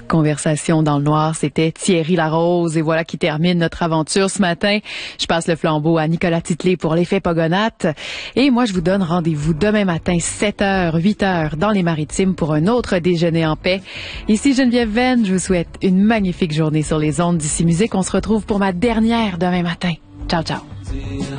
Conversation dans le noir, c'était Thierry Larose et voilà qui termine notre aventure ce matin. Je passe le flambeau à Nicolas Titley pour l'effet Pogonates et moi je vous donne rendez-vous demain matin 7h, 8h dans les Maritimes pour un autre déjeuner en paix. Ici Geneviève Venn, je vous souhaite une magnifique journée sur les ondes d'Ici Musique. On se retrouve pour ma dernière demain matin. Ciao, ciao.